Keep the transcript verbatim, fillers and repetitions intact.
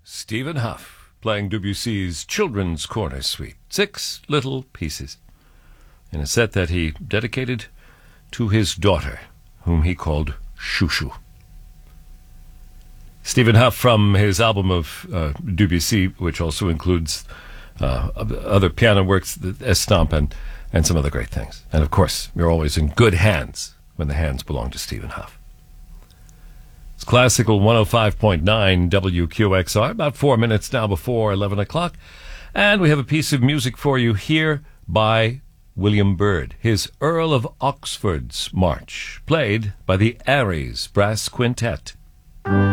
Stephen Hough playing Debussy's Children's Corner Suite. Six little pieces in a set that he dedicated to his daughter, whom he called Chouchou. Stephen Hough from his album of uh, Debussy, which also includes uh, other piano works, Estampe, and, and some other great things. And of course, you're always in good hands when the hands belong to Stephen Hough. It's Classical one oh five point nine W Q X R, about four minutes now before eleven o'clock. And we have a piece of music for you here by William Byrd, his Earl of Oxford's March, played by the Aries Brass Quintet.